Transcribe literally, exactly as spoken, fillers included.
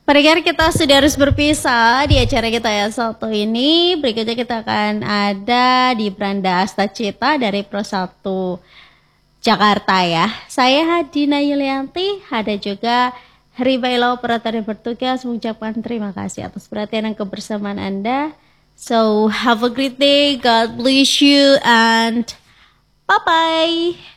Pendengar, kita sudah harus berpisah di acara kita yang satu ini. Berikutnya kita akan ada di Branda Astacita dari Pro satu Jakarta ya. Saya Hadina Yulianti, ada juga Heribaila operator yang bertugas mengucapkan terima kasih atas perhatian dan kebersamaan Anda. So have a great day, God bless you, and bye-bye.